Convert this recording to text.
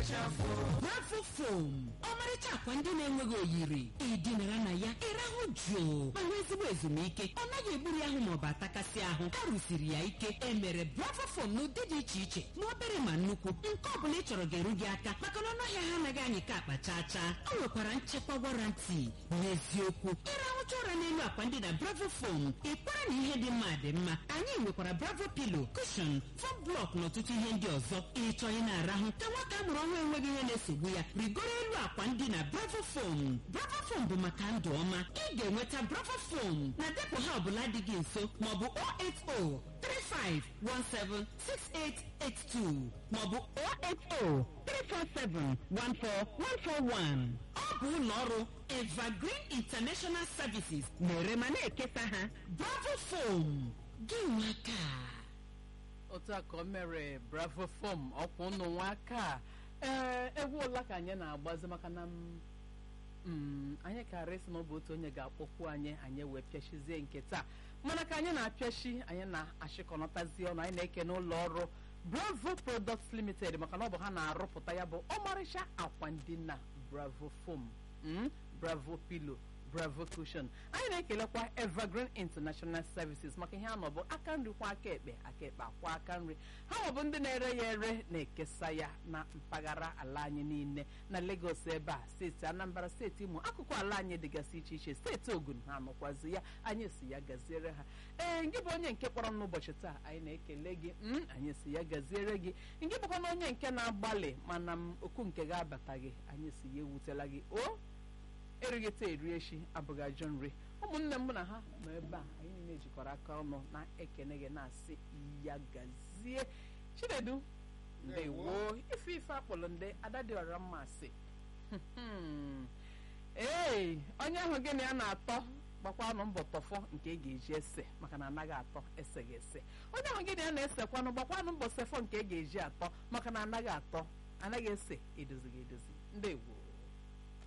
Bravo Foam ọmarịcha akwa ndị na-enweghị oyiri ịdịnara na ya ịrahụ jụụ ma nwee ezigbo ezumike ọ naghị egburu ahụ maọbụ atakasị ahụ a rụsiri ya ike emere Bravo Foam n'ụdị dị iche iche ma obere ma nnukwu nke ọ bụla ị chọrọ ga-eru gị aka maka na ọnụahịa ha anaghị anyị ka akpa chaa chaa o nwekwara nchekwa warranty n'eziokwu ịrahụcha ụra n'elu akwa ndị na Bravo Foam ịkwara na ihe dị mma dị mma anyị nwekwara Bravo Pillow cushion foam block na ọtụtụ ihe ndị ọzọ ịchọ ị na-arahụ ka nwata a mụrụ ọhụrụ enweghị ihe na-esogbu ya rigoro elu akwa ndị na Bravo Foam. Bravo Foam bụ maka ndụ ọma ị ga-enweta Bravo Foam na depụ ha ọbụla dị gị nso maọbụ 08035176882 maọbụ 08034714141. Ọ bụ ụlọ ọrụ Evergreen International Services na-ere ma na-ekesa ha. Bravo Foam gị nwaka. Otu a ka o mere Bravo Foam ọkwa ụnụ nwaka egwu ụla ka anyị na-agbazi maka na anyị kara isi na ọ bụ otu onye ga-akpọkwu anyị wee pịachizie nke taa mana ka anyị na-apịachi anyị na-achịkọnọtazi ọnụ anyị na-eke n'ụlọ ọrụ Bravo Products Limited maka na ọ bụ ha na-arụpụta ya bụ ọmarịcha akwa ndina Bravo Foam, Bravo Pillow, Bravo Cushion. Anyị na-ekelekwa Evergreen International Services maka ihe anọ bụ aka nri kwa aka ekpe akwa aka nri ha bụ ndị na-ere ya ere na-ekesa ya na mpaghara ala anyị niile na Lagos ebe a steeti Anambra, steeti Imo, akụkụ ala anyị dịgasị iche iche, steeti Ogun ha nọkwazi ya anyị si ya gaziere ha. Ngị bụ onye nke kpọrọ n'ụbọchị taa anyị na-ekele gị anyị si ya gaziere gị. Ngị bụkwa na onye nke na-agbalị mana okwu nke ga-abataghị anyị si ya ewutela gị erighịta eri echi abụghị ajọ nri. Ụmụnne m na ha nọ ebe a anyị niile jikọrọ aka ọnụ na-ekene gị na-asị ya gazie. Chinedu ndewo ife akpọrọ ndị Adadịọra mmasị onye ahụ gịnị a na-atọ gbakwanụ mbọ tọfọ nke ị ga-eji ese maka na anaghị atọ ese gị ese. Onye ahụ gịnị a na-esekwanụ gbakwanụ mbọ sefọ nke ị ga-eji atọ maka na anaghị ese edozi gị edozi. Ndewo.